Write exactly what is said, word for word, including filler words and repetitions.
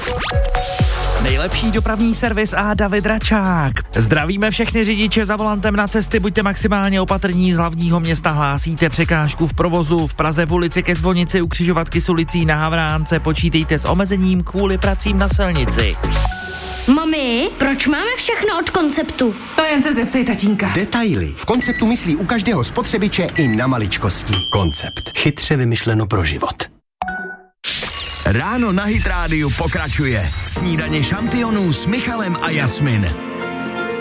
Nejlepší dopravní servis a David Račák. Zdravíme všechny řidiče za volantem na cesty, buďte maximálně opatrní, z hlavního města hlásíte překážku v provozu, v Praze v ulici ke zvonici u křižovatky s ulicí na Havránce počítejte s omezením kvůli pracím na silnici. Mami, proč máme všechno od Konceptu? To jen se zeptej tatínka. Detaily. V Konceptu myslí u každého spotřebiče i na maličkosti. Koncept. Chytře vymyšleno pro život. Ráno na Hit Rádiu pokračuje. Snídaně šampionů s Michalem a Jasmin.